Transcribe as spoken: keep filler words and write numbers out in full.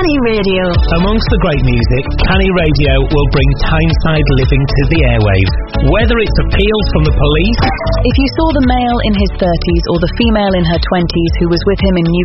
Canny Radio. Amongst the great music, Canny Radio will bring Tyneside living to the airwaves. Whether it's appeals from the police... If you saw the male in his thirties or the female in her twenties who was with him in New